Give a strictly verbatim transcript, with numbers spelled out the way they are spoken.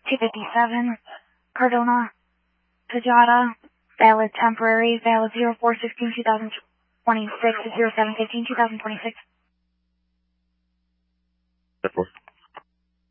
two fifty-seven, Cardona, Pajada, valid temporary, valid zero four sixteen two thousand twenty-six, zero seven fifteen two thousand twenty-six. ten four.